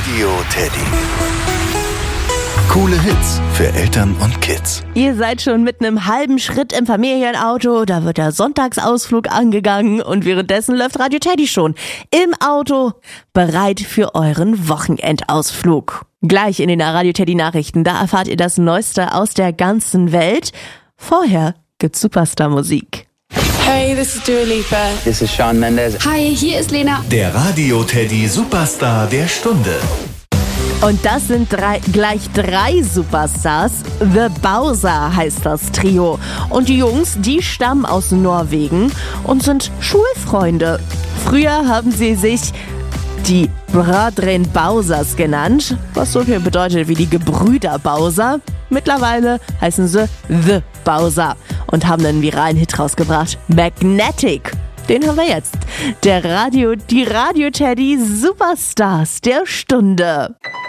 Radio Teddy. Coole Hits für Eltern und Kids. Ihr seid schon mit einem halben Schritt im Familienauto, da wird der Sonntagsausflug angegangen und währenddessen läuft Radio Teddy schon im Auto, bereit für euren Wochenendausflug. Gleich in den Radio Teddy Nachrichten, da erfahrt ihr das Neueste aus der ganzen Welt. Vorher gibt's Superstar-Musik. Hey, this is Dua Lipa. This is Shawn Mendes. Hi, hier ist Lena. Der Radio Teddy Superstar der Stunde. Und das sind gleich drei Superstars. The Bowser heißt das Trio. Und die Jungs, die stammen aus Norwegen und sind Schulfreunde. Früher haben sie sich die Brødrene Bowsers genannt, was so viel bedeutet wie die Gebrüder Bowser. Mittlerweile heißen sie The Bowser und haben einen viralen Hit rausgebracht, Magnetic. Den haben wir jetzt. Die Radio Teddy Superstars der Stunde.